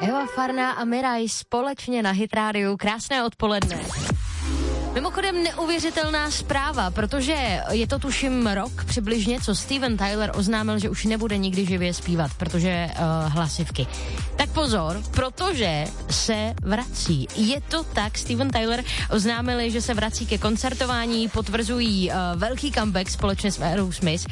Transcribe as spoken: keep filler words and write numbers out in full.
Eva Farná a Miraj společně na Hit rádiu. Krásné odpoledne. Mimochodem neuvěřitelná zpráva, protože je to tuším rok přibližně, co Steven Tyler oznámil, že už nebude nikdy živě zpívat, protože uh, hlasivky. Tak pozor, protože se vrací. Je to tak, Steven Tyler oznámili, že se vrací ke koncertování, potvrzují uh, velký comeback společně s Aerosmith